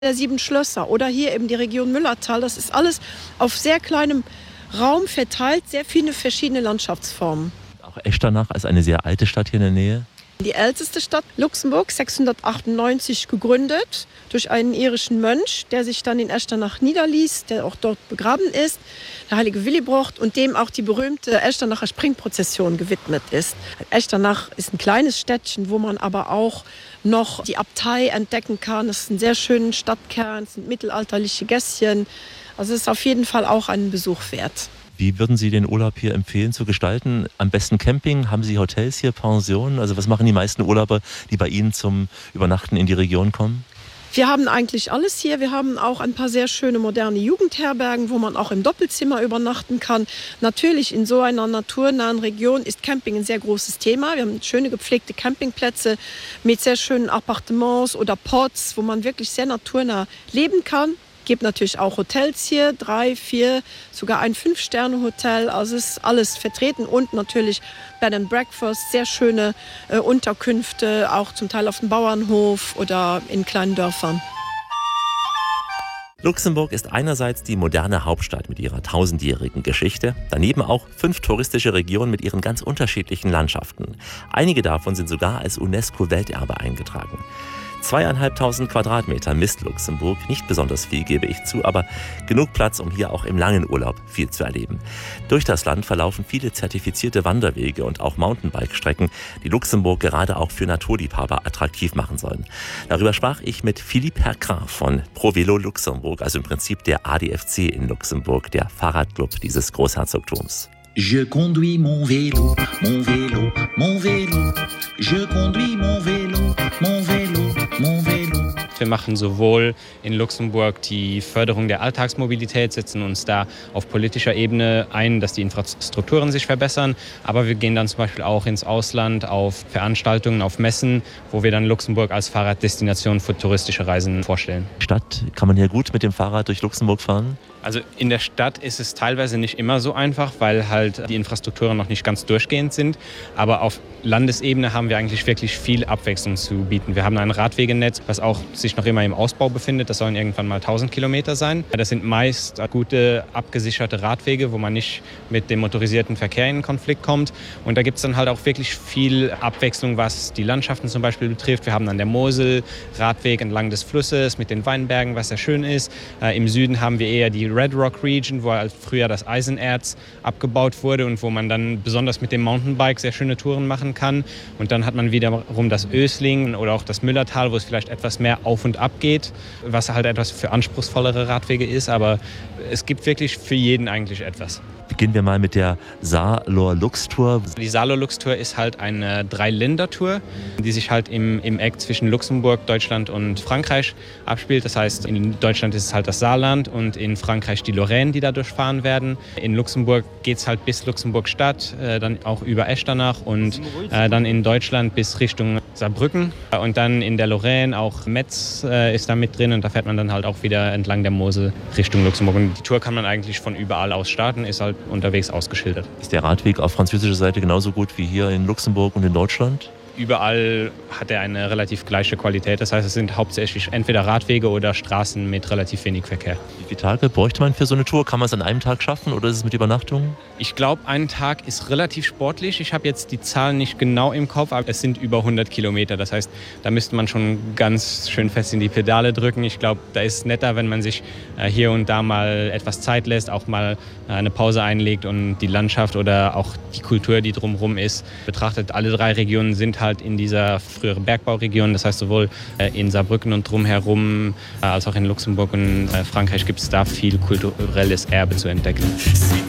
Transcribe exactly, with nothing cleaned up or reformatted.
der Sieben Schlösser oder hier eben die Region Müllertal. Das ist alles auf sehr kleinem Raum verteilt, sehr viele verschiedene Landschaftsformen. Auch Echternach ist eine sehr alte Stadt hier in der Nähe. Die älteste Stadt Luxemburg, sechshundertachtundneunzig gegründet durch einen irischen Mönch, der sich dann in Echternach niederließ, der auch dort begraben ist, der heilige Willibrord, und dem auch die berühmte Echternacher Springprozession gewidmet ist. Echternach ist ein kleines Städtchen, wo man aber auch noch die Abtei entdecken kann. Es ist ein sehr schöner Stadtkern, es sind mittelalterliche Gässchen. Also es ist auf jeden Fall auch einen Besuch wert. Wie würden Sie den Urlaub hier empfehlen zu gestalten? Am besten Camping? Haben Sie Hotels hier, Pensionen? Also was machen die meisten Urlauber, die bei Ihnen zum Übernachten in die Region kommen? Wir haben eigentlich alles hier. Wir haben auch ein paar sehr schöne moderne Jugendherbergen, wo man auch im Doppelzimmer übernachten kann. Natürlich in so einer naturnahen Region ist Camping ein sehr großes Thema. Wir haben schöne gepflegte Campingplätze mit sehr schönen Appartements oder Pods, wo man wirklich sehr naturnah leben kann. Es gibt natürlich auch Hotels hier, drei, vier, sogar ein Fünf-Sterne-Hotel. Also es ist alles vertreten und natürlich Bed and Breakfast, sehr schöne äh, Unterkünfte, auch zum Teil auf dem Bauernhof oder in kleinen Dörfern. Luxemburg ist einerseits die moderne Hauptstadt mit ihrer tausendjährigen Geschichte, daneben auch fünf touristische Regionen mit ihren ganz unterschiedlichen Landschaften. Einige davon sind sogar als UNESCO-Welterbe eingetragen. Zweieinhalbtausend Quadratmeter misst Luxemburg, nicht besonders viel, gebe ich zu, aber genug Platz, um hier auch im langen Urlaub viel zu erleben. Durch das Land verlaufen viele zertifizierte Wanderwege und auch Mountainbike-Strecken, die Luxemburg gerade auch für Naturliebhaber attraktiv machen sollen. Darüber sprach ich mit Philippe Hercrin von Pro Velo Luxemburg, also im Prinzip der A D F C in Luxemburg, der Fahrradclub dieses Großherzogtums. Je conduis mon vélo, mon vélo, mon vélo. Je conduis mon vélo, mon vélo, mon vélo. Wir machen sowohl in Luxemburg die Förderung der Alltagsmobilität, setzen uns da auf politischer Ebene ein, dass die Infrastrukturen sich verbessern. Aber wir gehen dann zum Beispiel auch ins Ausland auf Veranstaltungen, auf Messen, wo wir dann Luxemburg als Fahrraddestination für touristische Reisen vorstellen. Stadt, kann man hier gut mit dem Fahrrad durch Luxemburg fahren? Also in der Stadt ist es teilweise nicht immer so einfach, weil halt die Infrastrukturen noch nicht ganz durchgehend sind. Aber auf Landesebene haben wir eigentlich wirklich viel Abwechslung zu bieten. Wir haben ein Radwegenetz, was auch sich noch immer im Ausbau befindet. Das sollen irgendwann mal tausend Kilometer sein. Das sind meist gute, abgesicherte Radwege, wo man nicht mit dem motorisierten Verkehr in Konflikt kommt. Und da gibt es dann halt auch wirklich viel Abwechslung, was die Landschaften zum Beispiel betrifft. Wir haben dann der Mosel, Radweg entlang des Flusses mit den Weinbergen, was sehr schön ist. Äh, Im Süden haben wir eher die Red Rock Region, wo halt früher das Eisenerz abgebaut wurde und wo man dann besonders mit dem Mountainbike sehr schöne Touren machen kann. Und dann hat man wiederum das Ösling oder auch das Müllertal, wo es vielleicht etwas mehr auf und ab geht, was halt etwas für anspruchsvollere Radwege ist. Aber es gibt wirklich für jeden eigentlich etwas. Beginnen wir mal mit der Saarlor-Lux-Tour. Die Saarlor-Lux-Tour ist halt eine Drei-Länder-Tour, die sich halt im, im Eck zwischen Luxemburg, Deutschland und Frankreich abspielt. Das heißt, in Deutschland ist es halt das Saarland und in Frankreich die Lorraine, die da durchfahren werden. In Luxemburg geht es halt bis Luxemburg-Stadt, äh, dann auch über Echternach und äh, dann in Deutschland bis Richtung Saarbrücken. Und dann in der Lorraine auch Metz äh, ist da mit drin und da fährt man dann halt auch wieder entlang der Mosel Richtung Luxemburg. Und die Tour kann man eigentlich von überall aus starten, ist halt unterwegs ausgeschildert. Ist der Radweg auf französischer Seite genauso gut wie hier in Luxemburg und in Deutschland? Überall hat er eine relativ gleiche Qualität. Das heißt, es sind hauptsächlich entweder Radwege oder Straßen mit relativ wenig Verkehr. Wie viele Tage bräuchte man für so eine Tour? Kann man es an einem Tag schaffen oder ist es mit Übernachtung? Ich glaube, ein Tag ist relativ sportlich. Ich habe jetzt die Zahlen nicht genau im Kopf, aber es sind über hundert Kilometer. Das heißt, da müsste man schon ganz schön fest in die Pedale drücken. Ich glaube, da ist es netter, wenn man sich hier und da mal etwas Zeit lässt, auch mal eine Pause einlegt und die Landschaft oder auch die Kultur, die drumherum ist, betrachtet. Alle drei Regionen sind halt in dieser früheren Bergbauregion. Das heißt, sowohl in Saarbrücken und drumherum als auch in Luxemburg und Frankreich gibt es da viel kulturelles Erbe zu entdecken.